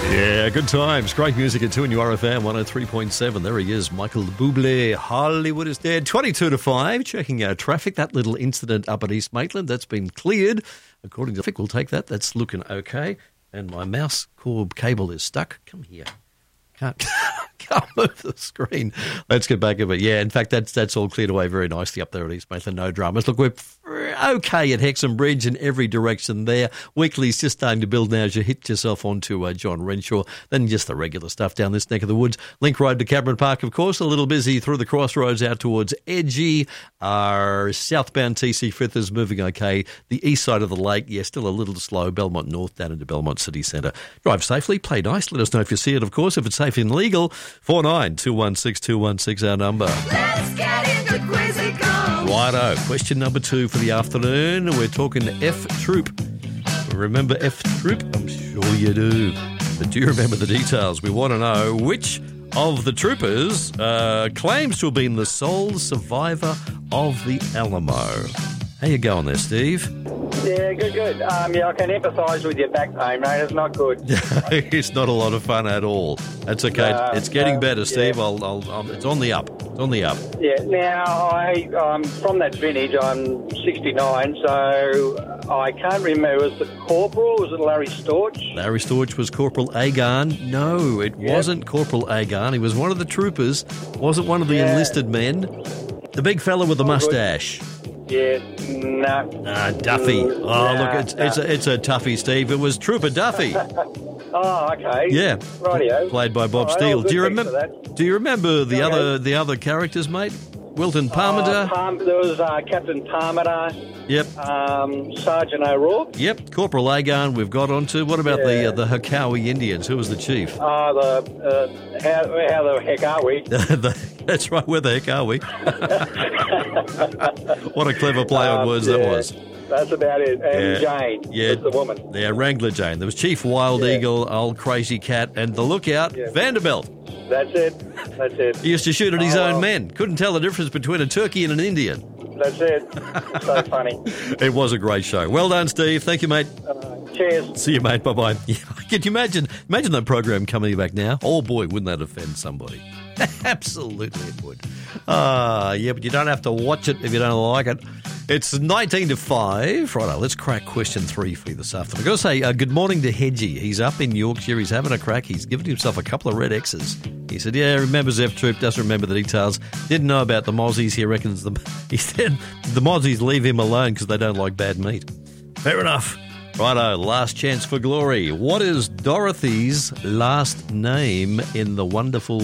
Yeah, good times. Great music at 2 in your RFM 103.7. There he is, Michael Bublé. Hollywood is dead. 22 to 5. Checking out traffic. That little incident up at East Maitland, that's been cleared. According to Vic, we'll take that. That's looking okay. And my mouse cord cable is stuck. Come here. Can't move the screen. Let's get back of it. Yeah, in fact, that's all cleared away very nicely up there at East Maitland. No dramas. Look, we're okay at Hexham Bridge in every direction there. Weekly's just starting to build now as you hit yourself onto John Renshaw. Then just the regular stuff down this neck of the woods. Link Road to Cameron Park, of course. A little busy through the crossroads out towards Edgy. Our southbound TC Frith is moving okay. The east side of the lake, yeah, still a little slow. Belmont North down into Belmont City Centre. Drive safely, play nice. Let us know if you see it, of course. If it's safe and legal, 49216216 our number. Let's get into Quizzical. Righto, question number 2 for the afternoon. We're talking F Troop. Remember F Troop? I'm sure you do. But do you remember the details? We want to know which of the troopers claims to have been the sole survivor of the Alamo. How you going there, Steve? Yeah, good. I can empathise with your back pain, mate. It's not good. It's not a lot of fun at all. That's okay. It's getting better, Steve. Yeah. It's on the up. It's on the up. Yeah, now, I'm from that vintage. I'm 69, so I can't remember. Was it Corporal? Was it Larry Storch? Larry Storch was Corporal Agarn. No, it wasn't Corporal Agarn. He was one of the troopers. Wasn't one of the enlisted men. The big fella with the mustache. Yeah, no. Duffy. It's a toughie, Steve. It was Trooper Duffy. Oh, okay. Yeah. Rightio. Played by Bob All right, Steele. good, Do you thanks remember? for that. Do you remember the Okay. the other characters, mate? Wilton Parmenter. There was Captain Parmenter, Yep. Sergeant O'Rourke. Yep. Corporal Agarn. We've got on to. What about the Hakawi Indians? Who was the chief? How the heck are we? That's right. Where the heck are we? What a clever play on words that was. That's about it. And Yeah. Jane Yeah. was the woman. Yeah, Wrangler Jane. There was Chief Wild Eagle, Old Crazy Cat, and the lookout, Vanderbilt. That's it. He used to shoot at his own well. men. Couldn't tell the difference between a turkey and an Indian. That's it. So funny. It was a great show. Well done, Steve. Thank you, mate. Cheers. See you, mate. Bye-bye. Yeah, can you imagine that program coming back now? Oh, boy, wouldn't that offend somebody? Absolutely it would. Yeah, but you don't have to watch it if you don't like it. It's 19 to 5. Righto, let's crack question 3 for you this afternoon. I've got to say good morning to Hedgie. He's up in Yorkshire. He's having a crack. He's given himself a couple of red X's. He said, yeah, remembers F Troop, doesn't remember the details. Didn't know about the Mozzies. He reckons he said the Mozzies leave him alone because they don't like bad meat. Fair enough. Righto, last chance for glory. What is Dorothy's last name in the wonderful